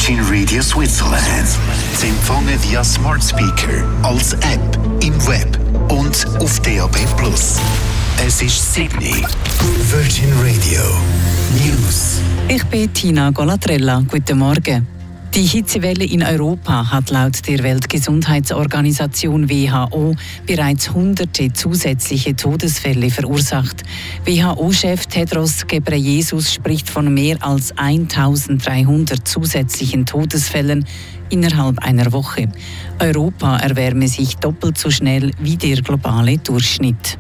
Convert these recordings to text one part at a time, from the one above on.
Virgin Radio Switzerland. Sie empfangen via Smart Speaker, als App, im Web und auf DAB+. Es ist Sydney. Virgin Radio News. Ich bin Tina Golatrella. Guten Morgen. Die Hitzewelle in Europa hat laut der Weltgesundheitsorganisation WHO bereits hunderte zusätzliche Todesfälle verursacht. WHO-Chef Tedros Ghebreyesus spricht von mehr als 1300 zusätzlichen Todesfällen innerhalb einer Woche. Europa erwärme sich doppelt so schnell wie der globale Durchschnitt.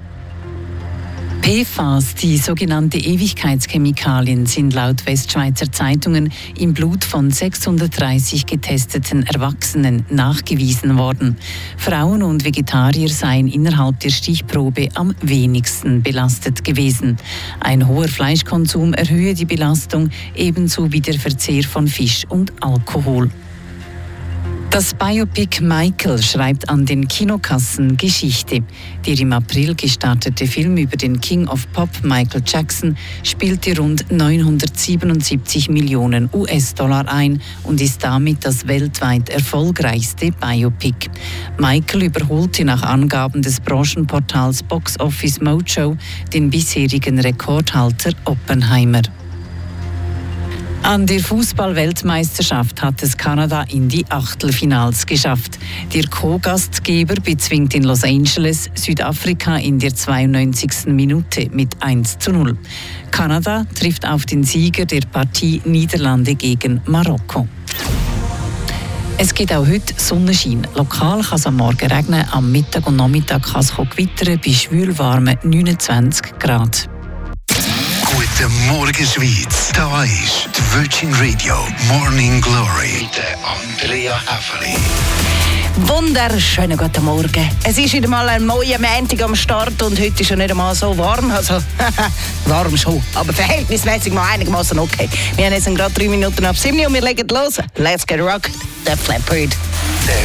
PFAS, die sogenannte Ewigkeitschemikalien, sind laut Westschweizer Zeitungen im Blut von 630 getesteten Erwachsenen nachgewiesen worden. Frauen und Vegetarier seien innerhalb der Stichprobe am wenigsten belastet gewesen. Ein hoher Fleischkonsum erhöhe die Belastung, ebenso wie der Verzehr von Fisch und Alkohol. Das Biopic Michael schreibt an den Kinokassen Geschichte. Der im April gestartete Film über den King of Pop Michael Jackson spielte rund 977 Millionen US-Dollar ein und ist damit das weltweit erfolgreichste Biopic. Michael überholte nach Angaben des Branchenportals Box Office Mojo den bisherigen Rekordhalter Oppenheimer. An der Fußball-Weltmeisterschaft hat es Kanada in die Achtelfinals geschafft. Der Co-Gastgeber bezwingt in Los Angeles Südafrika in der 92. Minute mit 1:0. Kanada trifft auf den Sieger der Partie Niederlande gegen Marokko. Es gibt auch heute Sonnenschein. Lokal kann es am Morgen regnen, am Mittag und Nachmittag kann es gewittern bei schwülwarmen 29 Grad. Guten Morgen, Schweiz. Da ist die Virgin Radio Morning Glory mit Andrea Häfeli. Wunderschönen guten Morgen. Es ist wieder mal ein neuer Montag am Start und heute ist ja nicht einmal so warm. Also, warm schon, aber verhältnismäßig mal einigermaßen okay. Wir haben jetzt gerade 3 Minuten ab 7 und wir legen los. Let's get rocked. The Leppard. Der